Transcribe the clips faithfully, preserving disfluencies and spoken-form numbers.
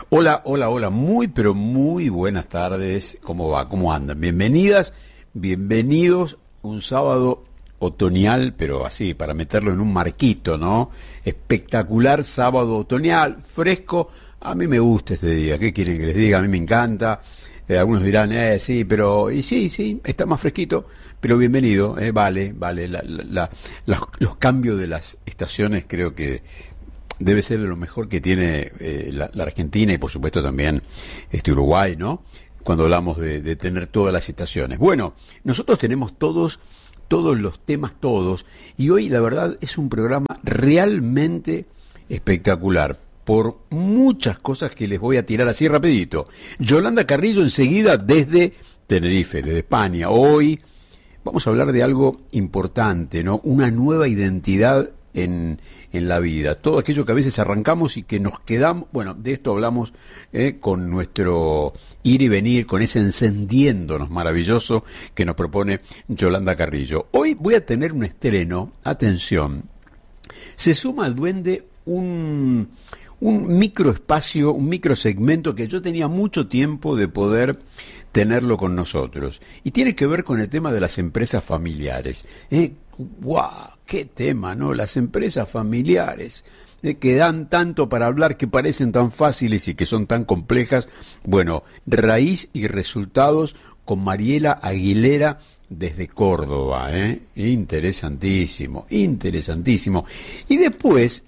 Hola, hola, hola, muy pero muy buenas tardes. ¿Cómo va? ¿Cómo andan? Bienvenidas, bienvenidos un sábado otoñal, pero así, para meterlo en un marquito, ¿no? Espectacular sábado otoñal, fresco. A mí me gusta este día, ¿qué quieren que les diga? A mí me encanta. Eh, algunos dirán, eh, sí, pero... Y sí, sí, está más fresquito, pero bienvenido, eh, vale, vale. La, la, la, los, los cambios de las estaciones creo que debe ser de lo mejor que tiene eh, la, la Argentina y por supuesto también este Uruguay, ¿no? Cuando hablamos de, de tener todas las estaciones. Bueno, nosotros tenemos todos, todos los temas, todos, y hoy la verdad es un programa realmente espectacular, por muchas cosas que les voy a tirar así rapidito. Yolanda Carrillo enseguida desde Tenerife, desde España. Hoy vamos a hablar de algo importante, ¿no? Una nueva identidad en, en la vida. Todo aquello que a veces arrancamos y que nos quedamos, bueno, de esto hablamos eh, con nuestro ir y venir, con ese encendiéndonos maravilloso que nos propone Yolanda Carrillo. Hoy voy a tener un estreno, atención, se suma al duende un, un microespacio, un microsegmento que yo tenía mucho tiempo de poder tenerlo con nosotros. Y tiene que ver con el tema de las empresas familiares. ¿Eh? ¡Guau! ¡Qué tema!, ¿no? Las empresas familiares, eh, que dan tanto para hablar, que parecen tan fáciles y que son tan complejas. Bueno, raíz y resultados con Mariela Aguilera desde Córdoba, ¿eh? Interesantísimo, interesantísimo. Y después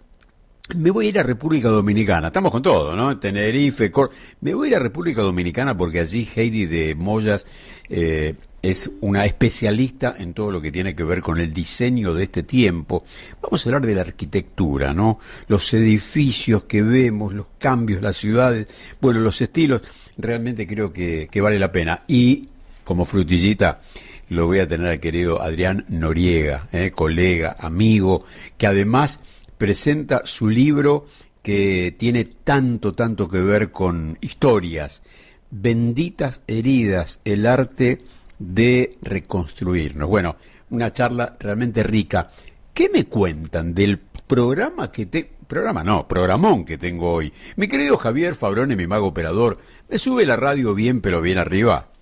me voy a ir a República Dominicana. Estamos con todo, ¿no? Tenerife, Cor... Me voy a ir a República Dominicana porque allí Heidi de Moyas eh, es una especialista en todo lo que tiene que ver con el diseño de este tiempo. Vamos a hablar de la arquitectura, ¿no? Los edificios que vemos, los cambios, las ciudades, bueno, los estilos. Realmente creo que, que vale la pena. Y como frutillita lo voy a tener al querido Adrián Noriega, ¿eh? Colega, amigo, que además presenta su libro que tiene tanto, tanto que ver con historias, benditas heridas, el arte de reconstruirnos. Bueno, una charla realmente rica. ¿Qué me cuentan del programa que te... Programa no, programón que tengo hoy? Mi querido Javier Fabrone, mi mago operador, ¿me sube la radio bien pero bien arriba?